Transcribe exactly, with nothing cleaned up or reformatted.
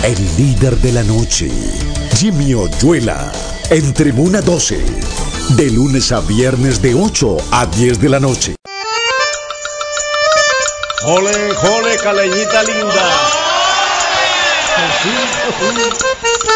el líder de la noche, Jimmy Oyuela, en Tribuna doce, de lunes a viernes de ocho a diez de la noche. Jole, jole, caleñita linda.